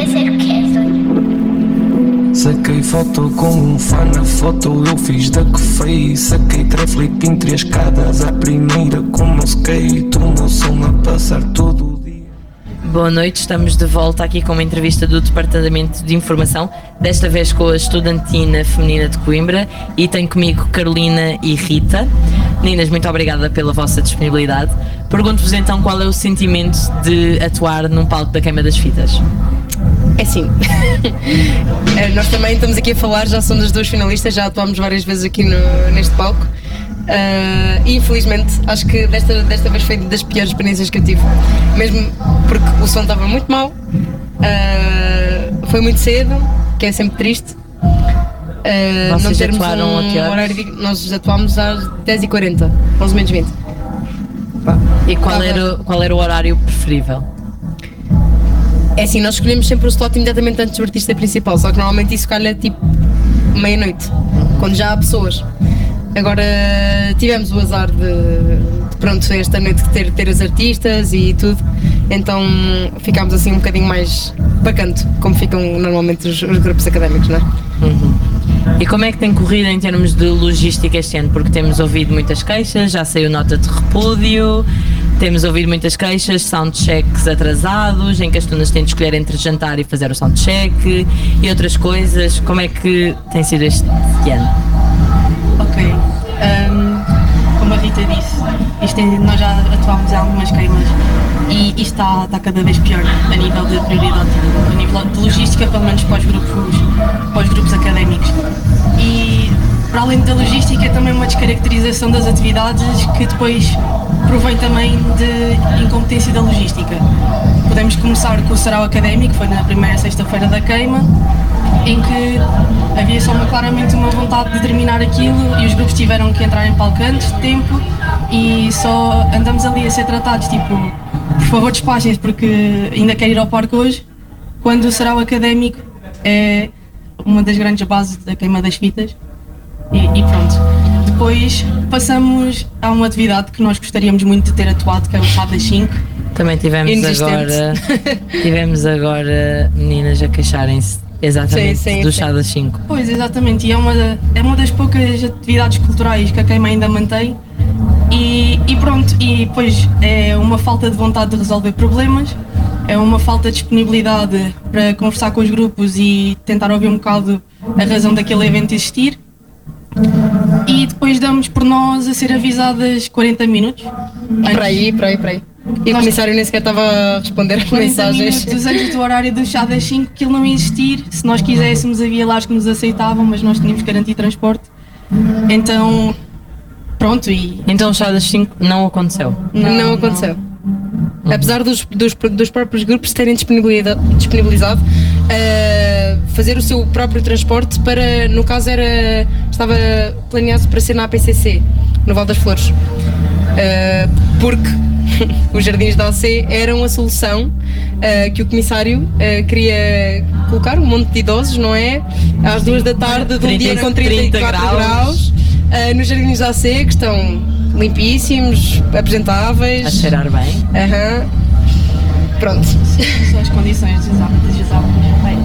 ser Kevin. Saquei foto com um fã na foto, eu fiz da que fez. Saquei traflic entre as escadas, a primeira como o skate. O meu som a passar todo o dia. Boa noite, estamos de volta aqui com uma entrevista do Departamento de Informação, desta vez com a Estudantina Feminina de Coimbra, e tenho comigo Carolina e Rita. Meninas, muito obrigada pela vossa disponibilidade. Pergunto-vos então qual é o sentimento de atuar num palco da Queima das Fitas? É sim. Nós também estamos aqui a falar, já somos as duas finalistas, já atuámos várias vezes aqui neste palco. E infelizmente acho que desta vez foi das piores experiências que eu tive, mesmo porque o som estava muito mau, foi muito cedo, que é sempre triste. Vocês não termos atuaram a que horas? horário, nós atuámos às 10h40, 11 menos 20. E qual era o horário preferível? É assim, nós escolhemos sempre o slot imediatamente antes do artista principal, só que normalmente isso calha tipo meia-noite, quando já há pessoas. Agora tivemos o azar de pronto, esta noite ter os artistas e tudo, então ficámos assim um bocadinho mais para canto, como ficam normalmente os grupos académicos, não é? Uhum. E como é que tem corrido em termos de logística este ano? Porque temos ouvido muitas queixas, já saiu nota de repúdio, temos ouvido muitas queixas, soundchecks atrasados, em que as tunas têm de escolher entre jantar e fazer o soundcheck e outras coisas. Como é que tem sido este ano? Ok, como a Rita disse, nós já atuámos em algumas queimas e isto está cada vez pior a nível de prioridade, a nível de logística, pelo menos para os grupos académicos. E para além da logística, também uma descaracterização das atividades que depois provém também de incompetência da logística. Podemos começar com o sarau académico, foi na primeira sexta-feira da queima, em que havia claramente uma vontade de terminar aquilo e os grupos tiveram que entrar em palco antes de tempo e só andamos ali a ser tratados tipo, por favor despachem-se porque ainda quero ir ao parque hoje, quando o sarau académico é uma das grandes bases da Queima das Fitas e pronto. Depois passamos a uma atividade que nós gostaríamos muito de ter atuado, que é o Chá das 5. Também tivemos agora meninas a queixarem-se exatamente sim, do Chá das 5. Pois, exatamente, e é uma das poucas atividades culturais que a Queima ainda mantém e pronto, e depois é uma falta de vontade de resolver problemas, é uma falta de disponibilidade para conversar com os grupos e tentar ouvir um bocado a razão daquele evento existir. E depois damos por nós a ser avisadas 40 minutos. Por aí. E o comissário nem sequer estava a responder as 40 mensagens. minutos antes do horário do chá das 5, que ele não ia existir. Se nós quiséssemos, havia lares que nos aceitavam, mas nós tínhamos que garantir transporte. Então, pronto. Então o Chá das 5 não aconteceu? Não aconteceu. Apesar dos próprios grupos terem disponibilizado fazer o seu próprio transporte para, no caso estava planeado para ser na APCC, no Val das Flores, porque os jardins da AC eram a solução que o comissário queria colocar um monte de idosos, não é? Às 2 da tarde de um dia com 34 graus nos jardins da AC, que estão limpíssimos, apresentáveis. A cheirar bem. Pronto. São as condições desejáveis.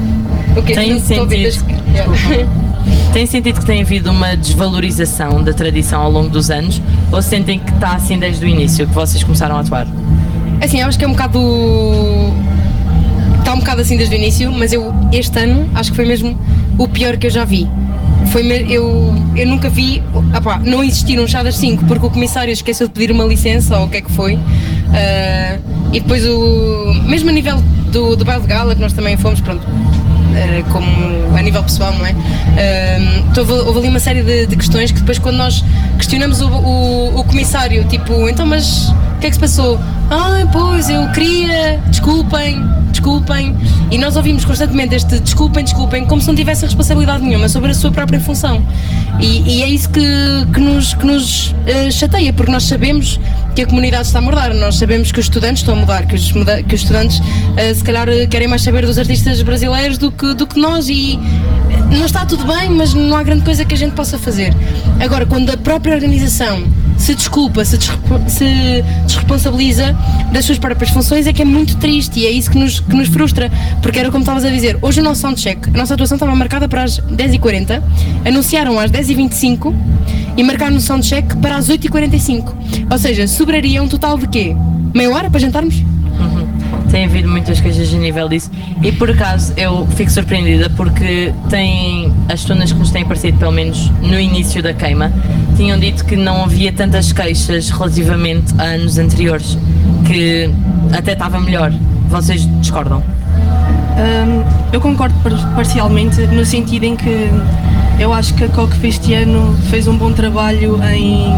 Tem sentido que tem havido uma desvalorização da tradição ao longo dos anos, ou sentem que está assim desde o início, que vocês começaram a atuar? Assim, eu acho que é um bocado... Está um bocado assim desde o início, mas este ano acho que foi mesmo o pior que eu já vi. Eu nunca vi, não existir um Chá das 5 porque o comissário esqueceu de pedir uma licença ou o que é que foi, e depois mesmo a nível do baile de gala, que nós também fomos, pronto, como a nível pessoal, não é? Houve ali uma série de questões que depois, quando nós questionamos o comissário, tipo, então mas o que é que se passou? Pois, eu queria, desculpem, e nós ouvimos constantemente este desculpem, como se não tivesse responsabilidade nenhuma sobre a sua própria função, e é isso que nos chateia, porque nós sabemos que a comunidade está a mudar, nós sabemos que os estudantes estão a mudar, que os estudantes se calhar querem mais saber dos artistas brasileiros do que nós, e não está tudo bem, mas não há grande coisa que a gente possa fazer. Agora, quando a própria organização se desculpa, se desresponsabiliza das suas próprias funções, é que é muito triste, e é isso que nos frustra, porque era como estavas a dizer, hoje o nosso soundcheck, a nossa atuação estava marcada para as 10h40, anunciaram às 10h25 e marcaram o soundcheck para as 8h45, ou seja, sobraria um total de quê? Meia hora para jantarmos? Tem havido muitas queixas a nível disso, e por acaso eu fico surpreendida porque as tunas que nos têm aparecido, pelo menos no início da queima, tinham dito que não havia tantas queixas relativamente a anos anteriores, que até estava melhor. Vocês discordam? Eu concordo parcialmente, no sentido em que eu acho que a COC este ano fez um bom trabalho em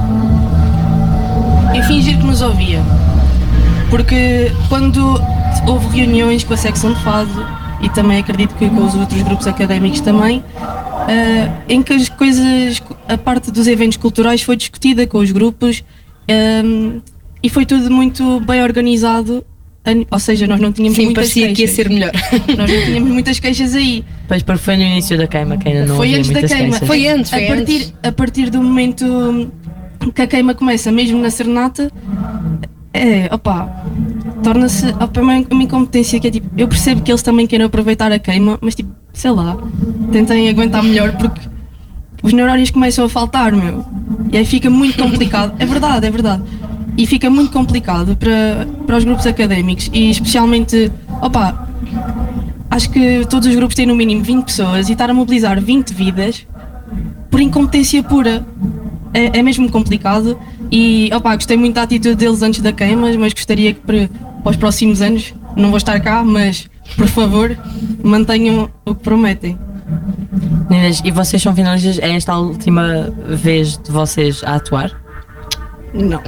fingir que nos ouvia. Porque quando houve reuniões com a secção de fado, e também acredito que com os outros grupos académicos também, em que as coisas, a parte dos eventos culturais foi discutida com os grupos, e foi tudo muito bem organizado, ou seja, nós não tínhamos muitas queixas. Sim, parecia que ia ser melhor. Nós não tínhamos muitas queixas aí. Pois, porque foi no início da queima que ainda não foi havia antes muitas da queima. queixas. Foi antes. A partir do momento que a queima começa, mesmo na serenata, torna-se uma incompetência que é tipo, eu percebo que eles também queiram aproveitar a queima, mas tipo, sei lá, tentem aguentar melhor porque os neurónios começam a faltar, meu, e aí fica muito complicado. É verdade, e fica muito complicado para os grupos académicos, e especialmente, acho que todos os grupos têm no mínimo 20 pessoas, e estar a mobilizar 20 vidas por incompetência pura é mesmo complicado. E gostei muito da atitude deles antes da queima, mas gostaria que para os próximos anos, não vou estar cá, mas por favor mantenham o que prometem. Meninas, e vocês são finalistas? É esta a última vez de vocês a atuar? Não.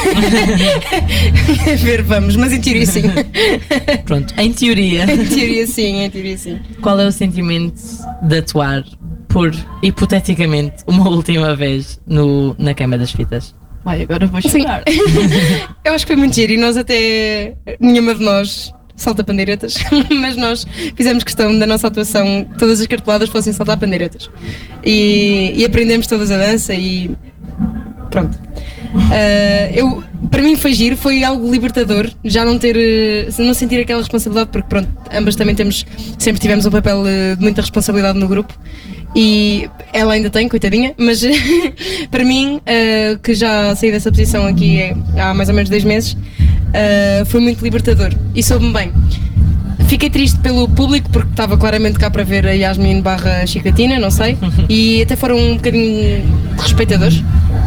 A ver, vamos, mas em teoria sim. Pronto, em teoria. Em teoria sim. Qual é o sentimento de atuar por, hipoteticamente, uma última vez na queima das fitas? Vai, agora vou chorar. Eu acho que foi muito giro, e nós até, nenhuma de nós salta pandeiretas, mas nós fizemos questão da nossa atuação, todas as carteladas fossem saltar pandeiretas, e aprendemos todas a dança, e pronto. Para mim foi giro, foi algo libertador, já não sentir aquela responsabilidade, porque pronto, ambas também sempre tivemos um papel de muita responsabilidade no grupo, e ela ainda tem, coitadinha, mas para mim, que já saí dessa posição aqui há mais ou menos 2 meses, foi muito libertador e soube-me bem. Fiquei triste pelo público, porque estava claramente cá para ver a Yasmin / Chicatina, não sei, e até foram um bocadinho respeitadores.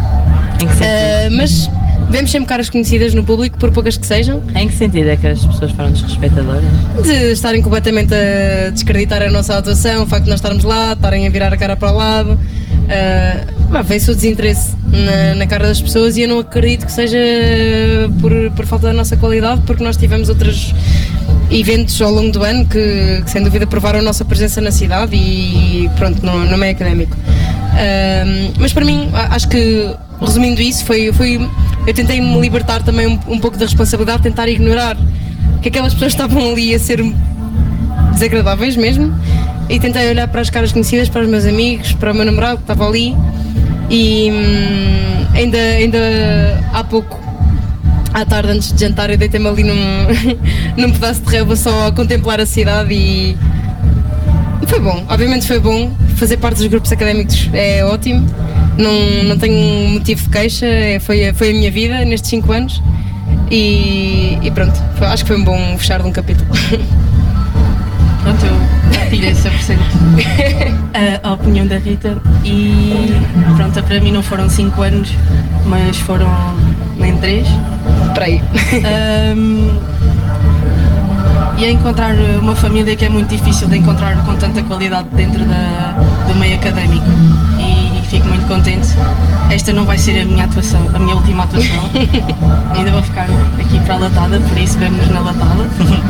Mas vemos sempre caras conhecidas no público, por poucas que sejam. Em que sentido é que as pessoas foram desrespeitadoras? De estarem completamente a desacreditar a nossa atuação, o facto de nós estarmos lá, estarem a virar a cara para o lado. Vê-se o desinteresse na cara das pessoas, e eu não acredito que seja por falta da nossa qualidade, porque nós tivemos outros eventos ao longo do ano que sem dúvida provaram a nossa presença na cidade, e pronto, no meio académico. Mas para mim, acho que, resumindo isso, eu tentei me libertar também um pouco da responsabilidade, tentar ignorar que aquelas pessoas estavam ali a ser desagradáveis mesmo, e tentei olhar para as caras conhecidas, para os meus amigos, para o meu namorado que estava ali, e ainda há pouco, à tarde, antes de jantar, eu deitei-me ali num pedaço de relva só a contemplar a cidade, e foi bom, obviamente foi bom. Fazer parte dos grupos académicos é ótimo, não tenho motivo de queixa, foi a minha vida nestes 5 anos, e pronto, acho que foi um bom fechar de um capítulo. Pronto, eu partilhei 100% a opinião da Rita, e pronto, para mim não foram 5 anos, mas foram nem 3. Para aí. E é encontrar uma família que é muito difícil de encontrar com tanta qualidade dentro do meio académico, e fico muito contente. Esta não vai ser a minha última atuação. Ainda vou ficar aqui para a latada, por isso vemo-nos na latada.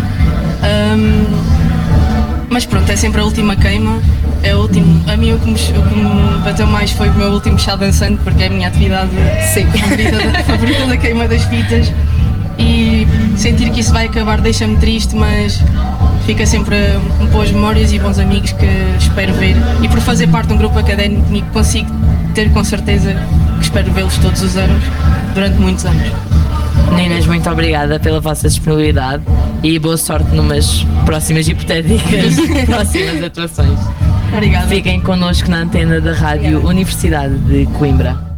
Mas pronto, é sempre a última queima, é o último. A mim o que me bateu mais foi o meu último chá dançante, porque é a minha atividade favorita da queima das fitas. E sentir que isso vai acabar deixa-me triste, mas fica sempre boas memórias e bons amigos que espero ver. E por fazer parte de um grupo académico consigo ter com certeza que espero vê-los todos os anos, durante muitos anos. Meninas, muito obrigada pela vossa disponibilidade e boa sorte numas próximas hipotéticas próximas atuações. Obrigada. Fiquem connosco na antena da Rádio Universidade de Coimbra.